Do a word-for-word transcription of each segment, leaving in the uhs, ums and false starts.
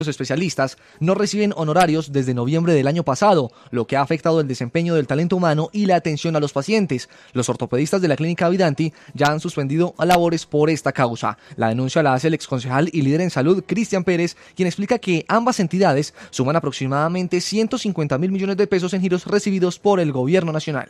Los especialistas no reciben honorarios desde noviembre del año pasado, lo que ha afectado el desempeño del talento humano y la atención a los pacientes. Los ortopedistas de la clínica Vidanti ya han suspendido labores por esta causa. La denuncia la hace el exconcejal y líder en salud, Cristian Pérez, quien explica que ambas entidades suman aproximadamente ciento cincuenta mil millones de pesos en giros recibidos por el gobierno nacional.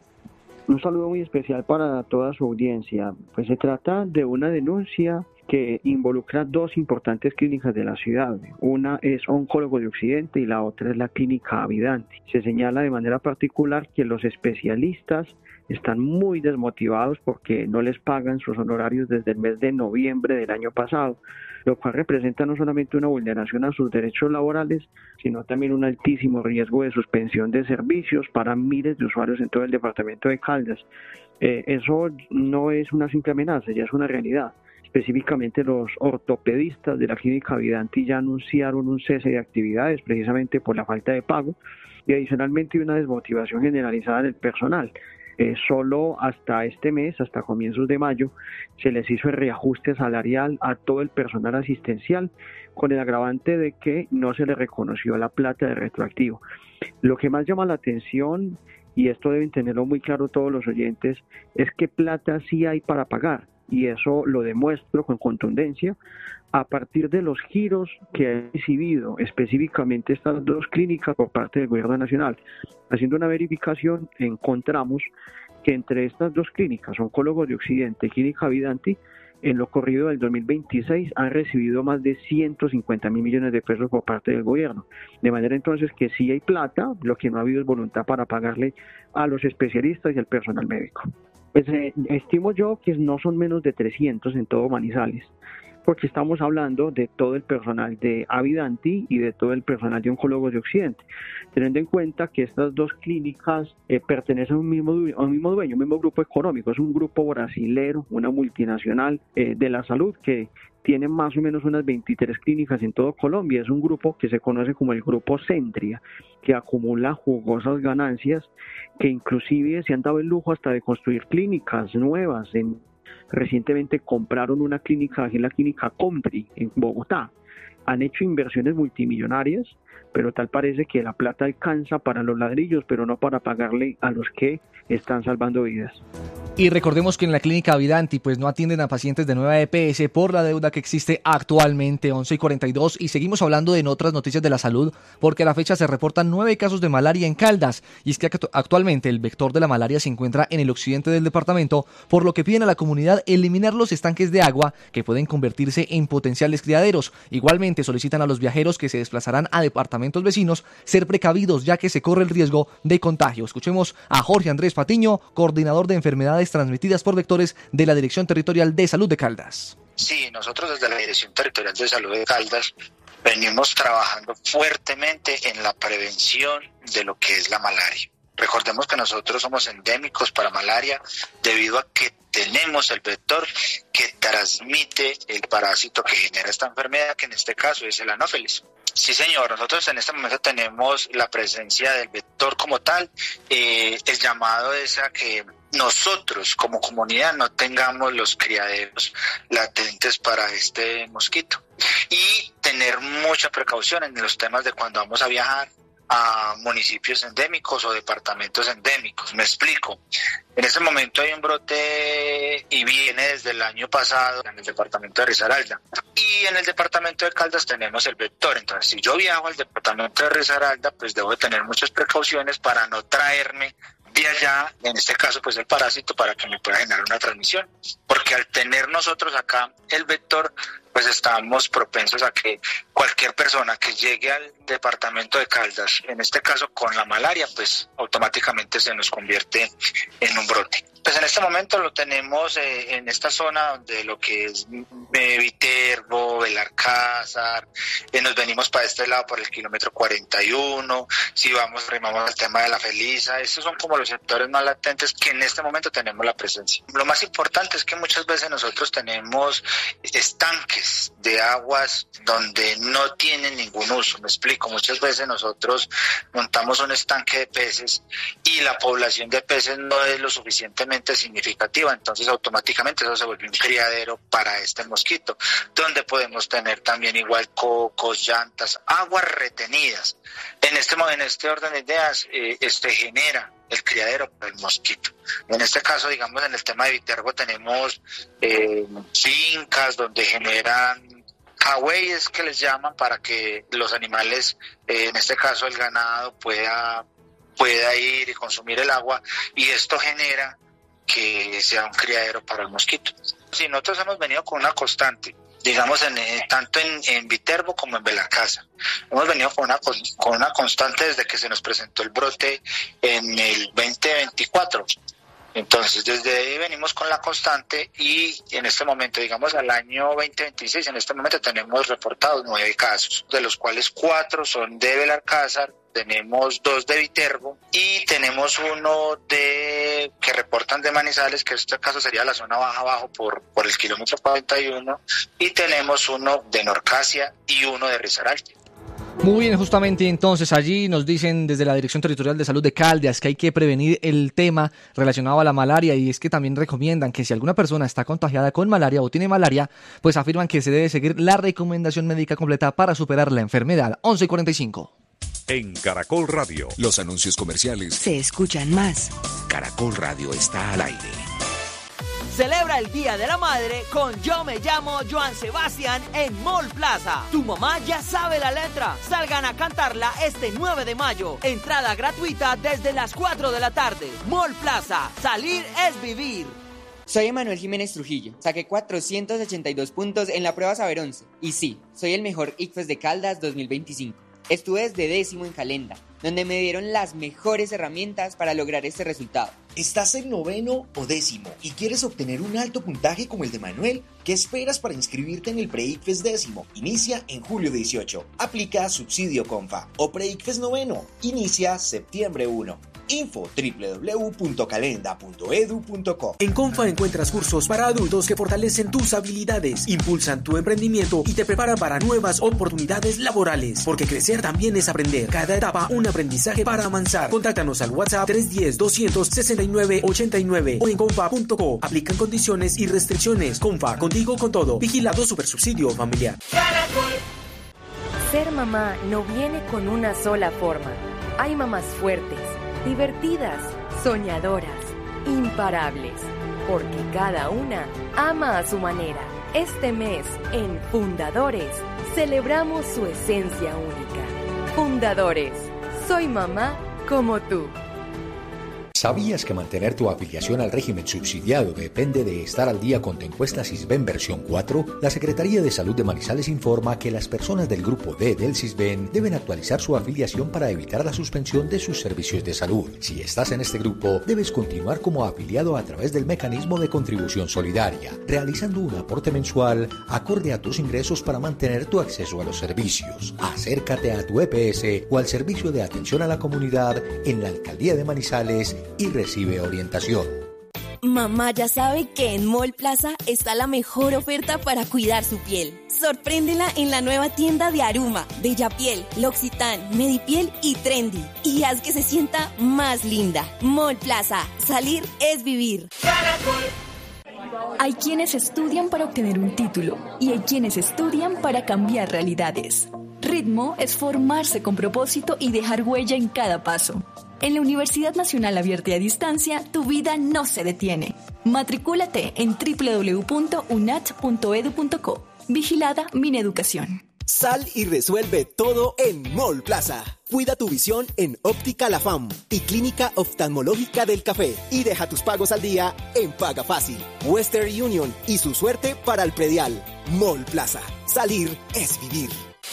Un saludo muy especial para toda su audiencia. Pues se trata de una denuncia que involucra dos importantes clínicas de la ciudad. Una es Oncólogos de Occidente y la otra es la clínica Vidanti. Se señala de manera particular que los especialistas están muy desmotivados porque no les pagan sus honorarios desde el mes de noviembre del año pasado, lo cual representa no solamente una vulneración a sus derechos laborales, sino también un altísimo riesgo de suspensión de servicios para miles de usuarios en todo el departamento de Caldas. Eh, eso no es una simple amenaza, ya es una realidad. Específicamente los ortopedistas de la clínica Vidanti ya anunciaron un cese de actividades precisamente por la falta de pago y adicionalmente una desmotivación generalizada del personal. Eh, solo hasta este mes, hasta comienzos de mayo, se les hizo el reajuste salarial a todo el personal asistencial con el agravante de que no se les reconoció la plata de retroactivo. Lo que más llama la atención, y esto deben tenerlo muy claro todos los oyentes, es que plata sí hay para pagar. Y eso lo demuestro con contundencia a partir de los giros que han recibido específicamente estas dos clínicas por parte del gobierno nacional. Haciendo una verificación encontramos que entre estas dos clínicas, Oncólogos de Occidente y Clínica Vidanti, en lo corrido del dos mil veintiséis han recibido más de ciento cincuenta mil millones de pesos por parte del gobierno. De manera entonces que sí hay plata, lo que no ha habido es voluntad para pagarle a los especialistas y al personal médico. Pues eh, estimo yo que no son menos de trescientos en todo Manizales, porque estamos hablando de todo el personal de Vidanti y de todo el personal de Oncólogos de Occidente, teniendo en cuenta que estas dos clínicas eh, pertenecen a un mismo, a un mismo dueño, un mismo grupo económico. Es un grupo brasilero, una multinacional eh, de la salud que tiene más o menos unas veintitrés clínicas en todo Colombia. Es un grupo que se conoce como el Grupo Centria, que acumula jugosas ganancias, que inclusive se han dado el lujo hasta de construir clínicas nuevas. En, recientemente compraron una clínica, aquí en la clínica Country, en Bogotá. Han hecho inversiones multimillonarias, pero tal parece que la plata alcanza para los ladrillos, pero no para pagarle a los que están salvando vidas. Y recordemos que en la clínica Vidanti pues no atienden a pacientes de nueva E P S por la deuda que existe actualmente, once y cuarenta y dos, y seguimos hablando de otras noticias de la salud porque a la fecha se reportan nueve casos de malaria en Caldas, y es que actualmente el vector de la malaria se encuentra en el occidente del departamento, por lo que piden a la comunidad eliminar los estanques de agua que pueden convertirse en potenciales criaderos. Igualmente solicitan a los viajeros que se desplazarán a departamentos vecinos ser precavidos, ya que se corre el riesgo de contagio. Escuchemos a Jorge Andrés Patiño, coordinador de enfermedades transmitidas por vectores de la Dirección Territorial de Salud de Caldas. Sí, nosotros desde la Dirección Territorial de Salud de Caldas venimos trabajando fuertemente en la prevención de lo que es la malaria. Recordemos que nosotros somos endémicos para malaria debido a que tenemos el vector que transmite el parásito que genera esta enfermedad, que en este caso es el Anopheles. Sí, señor, nosotros en este momento tenemos la presencia del vector como tal. Eh, el llamado es a que nosotros como comunidad no tengamos los criaderos latentes para este mosquito y tener mucha precaución en los temas de cuando vamos a viajar a municipios endémicos o departamentos endémicos. Me explico. En este momento hay un brote y viene desde el año pasado en el departamento de Risaralda. Y en el departamento de Caldas tenemos el vector. Entonces, si yo viajo al departamento de Risaralda, pues debo de tener muchas precauciones para no traerme de allá, en este caso, pues el parásito, para que me pueda generar una transmisión. Porque al tener nosotros acá el vector, pues estamos propensos a que cualquier persona que llegue al departamento de Caldas, en este caso con la malaria, pues automáticamente se nos convierte en un brote. Pues en este momento lo tenemos eh, en esta zona donde lo que es eh, Viterbo, Belalcázar, eh, nos venimos para este lado por el kilómetro cuarenta y uno, si vamos, rimamos al tema de la Felisa, esos son como los sectores más latentes que en este momento tenemos la presencia. Lo más importante es que muchas veces nosotros tenemos estanques de aguas donde no tienen ningún uso. Me explico, muchas veces nosotros montamos un estanque de peces y la población de peces no es lo suficientemente supremamente significativa, entonces automáticamente eso se vuelve un criadero para este mosquito, donde podemos tener también igual cocos, llantas, aguas retenidas. En este, en este orden de ideas, eh, este genera el criadero para el mosquito. En este caso, digamos, en el tema de Viterbo tenemos eh, fincas donde generan cahueyes, que les llaman, para que los animales, eh, en este caso el ganado, pueda, pueda ir y consumir el agua, y esto genera que sea un criadero para el mosquito. Si nosotros hemos venido con una constante, digamos, en, eh, tanto en, en Viterbo como en Belalcázar, hemos venido con una, con una constante desde que se nos presentó el brote en el veinte veinticuatro. Entonces, desde ahí venimos con la constante, y en este momento, digamos, al año veinte veintiséis, en este momento tenemos reportados nueve casos, de los cuales cuatro son de Belalcázar, tenemos dos de Viterbo y tenemos uno de que reportan de Manizales, que en este caso sería la zona baja abajo por, por el kilómetro cuarenta y uno, y tenemos uno de Norcasia y uno de Risaralda. Muy bien, justamente entonces allí nos dicen desde la Dirección Territorial de Salud de Caldas que hay que prevenir el tema relacionado a la malaria, y es que también recomiendan que si alguna persona está contagiada con malaria o tiene malaria, pues afirman que se debe seguir la recomendación médica completa para superar la enfermedad. once y cuarenta y cinco. En Caracol Radio, los anuncios comerciales se escuchan más. Caracol Radio está al aire. Celebra el Día de la Madre con Yo Me Llamo Joan Sebastián en Mall Plaza. Tu mamá ya sabe la letra. Salgan a cantarla este nueve de mayo. Entrada gratuita desde las cuatro de la tarde. Mall Plaza. Salir es vivir. Soy Emanuel Jiménez Trujillo. Saqué cuatrocientos ochenta y dos puntos en la prueba Saber once. Y sí, soy el mejor ICFES de Caldas dos mil veinticinco. Estuve desde décimo en Calenda, donde me dieron las mejores herramientas para lograr este resultado. ¿Estás en noveno o décimo y quieres obtener un alto puntaje como el de Manuel? ¿Qué esperas para inscribirte en el Pre-ICFES décimo? Inicia en julio dieciocho. Aplica subsidio Confa. O Pre-ICFES noveno. Inicia septiembre primero. Info doble u doble u doble u punto calenda punto edu punto co. En Confa encuentras cursos para adultos que fortalecen tus habilidades, impulsan tu emprendimiento y te preparan para nuevas oportunidades laborales. Porque crecer también es aprender. Cada etapa un aprendizaje para avanzar. Contáctanos al WhatsApp tres uno cero, dos seis nueve, ocho nueve o en confa punto co. Aplican condiciones y restricciones. Confa, contigo con todo. Vigilado Supersubsidio Familiar. Ser mamá no viene con una sola forma. Hay mamás fuertes, divertidas, soñadoras, imparables, porque cada una ama a su manera. Este mes, en Fundadores, celebramos su esencia única. Fundadores, soy mamá como tú. ¿Sabías que mantener tu afiliación al régimen subsidiado depende de estar al día con tu encuesta SISBEN versión cuatro? La Secretaría de Salud de Manizales informa que las personas del grupo D del SISBEN deben actualizar su afiliación para evitar la suspensión de sus servicios de salud. Si estás en este grupo, debes continuar como afiliado a través del mecanismo de contribución solidaria, realizando un aporte mensual acorde a tus ingresos para mantener tu acceso a los servicios. Acércate a tu E P S o al Servicio de Atención a la Comunidad en la Alcaldía de Manizales y recibe orientación. Mamá ya sabe que en Mall Plaza está la mejor oferta para cuidar su piel. Sorpréndela en la nueva tienda de Aruma, Bellapiel, L'Occitane, Medipiel y Trendy. Y haz que se sienta más linda. Mall Plaza. Salir es vivir. Hay quienes estudian para obtener un título y hay quienes estudian para cambiar realidades. Ritmo es formarse con propósito y dejar huella en cada paso. En la Universidad Nacional Abierta y a Distancia, tu vida no se detiene. Matricúlate en doble u doble u doble u punto unat punto edu punto co. Vigilada Mineducación. Sal y resuelve todo en Mall Plaza. Cuida tu visión en Óptica La Fam y Clínica Oftalmológica del Café. Y deja tus pagos al día en Paga Fácil. Western Union y su suerte para el predial. Mall Plaza. Salir es vivir.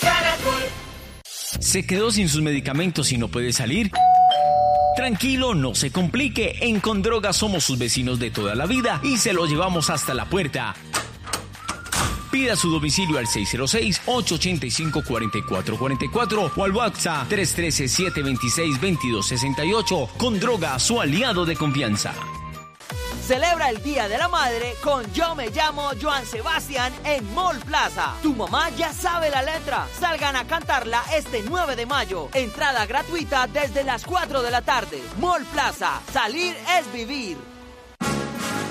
¿Se quedó sin sus medicamentos y no puede salir? Tranquilo, no se complique. En Condroga somos sus vecinos de toda la vida y se lo llevamos hasta la puerta. Pida su domicilio al seis cero seis, ocho ocho cinco, cuatro cuatro cuatro cuatro o al WhatsApp tres uno tres, siete dos seis, dos dos seis ocho. Condroga, su aliado de confianza. Celebra el Día de la Madre con Yo Me Llamo Joan Sebastián en Mall Plaza. Tu mamá ya sabe la letra. Salgan a cantarla este nueve de mayo. Entrada gratuita desde las cuatro de la tarde. Mall Plaza. Salir es vivir.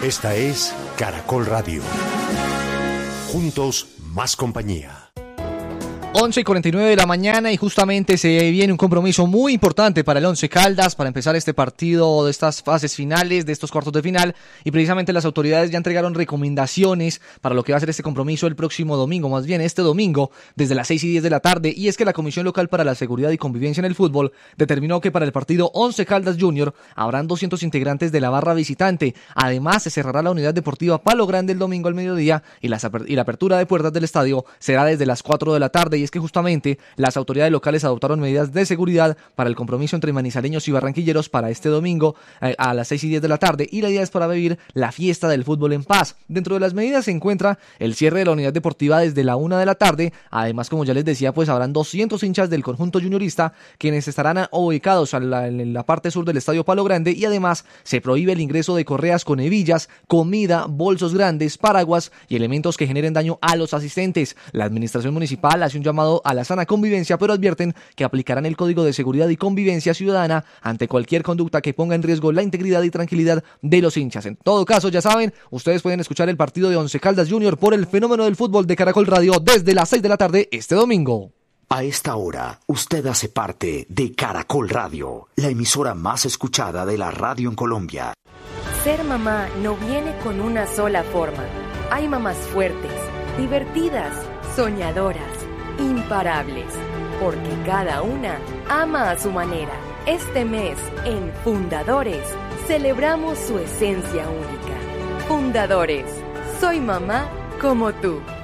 Esta es Caracol Radio. Juntos, más compañía. once y cuarenta y nueve de la mañana y justamente se viene un compromiso muy importante para el Once Caldas para empezar este partido de estas fases finales, de estos cuartos de final, y precisamente las autoridades ya entregaron recomendaciones para lo que va a ser este compromiso el próximo domingo, más bien este domingo desde las seis y diez de la tarde, y es que la Comisión Local para la Seguridad y Convivencia en el Fútbol determinó que para el partido Once Caldas Junior habrán doscientos integrantes de la barra visitante. Además se cerrará la unidad deportiva Palo Grande el domingo al mediodía y, las, y la apertura de puertas del estadio será desde las cuatro de la tarde. Y es que justamente las autoridades locales adoptaron medidas de seguridad para el compromiso entre manizaleños y barranquilleros para este domingo eh, a las seis y diez de la tarde, y la idea es para vivir la fiesta del fútbol en paz. Dentro de las medidas se encuentra el cierre de la unidad deportiva desde la una de la tarde. Además, como ya les decía, pues habrán doscientos hinchas del conjunto juniorista quienes estarán ubicados en la, en la parte sur del estadio Palo Grande, y además se prohíbe el ingreso de correas con hebillas, comida, bolsos grandes, paraguas y elementos que generen daño a los asistentes. La administración municipal hace un llamado a la sana convivencia, pero advierten que aplicarán el Código de Seguridad y Convivencia Ciudadana ante cualquier conducta que ponga en riesgo la integridad y tranquilidad de los hinchas. En todo caso, ya saben, ustedes pueden escuchar el partido de Once Caldas Junior por el fenómeno del fútbol de Caracol Radio desde las seis de la tarde este domingo. A esta hora, usted hace parte de Caracol Radio, la emisora más escuchada de la radio en Colombia. Ser mamá no viene con una sola forma. Hay mamás fuertes, divertidas, soñadoras, imparables, porque cada una ama a su manera. Este mes, en Fundadores, celebramos su esencia única. Fundadores, soy mamá como tú.